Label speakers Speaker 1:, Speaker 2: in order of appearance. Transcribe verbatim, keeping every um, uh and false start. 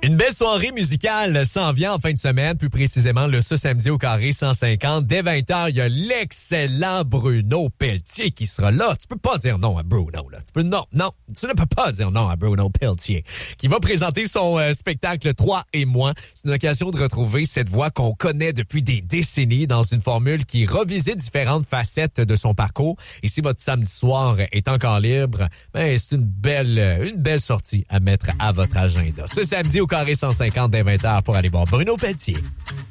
Speaker 1: Une belle soirée musicale s'en vient en fin de semaine, plus précisément le ce samedi au Carré cent cinquante. Dès vingt heures, il y a l'excellent Bruno Pelletier qui sera là. Tu peux pas dire non à Bruno, là. Tu peux, non, non, tu ne peux pas dire non à Bruno Pelletier, qui va présenter son euh, spectacle Trois et moi. C'est une occasion de retrouver cette voix qu'on connaît depuis des décennies dans une formule qui revisite différentes facettes de son parcours. Et si votre samedi soir est encore libre, ben, c'est une belle, une belle sortie à mettre à votre agenda. Ce samedi au Carré cent cinquante dès vingt heures pour aller voir Bruno Pelletier.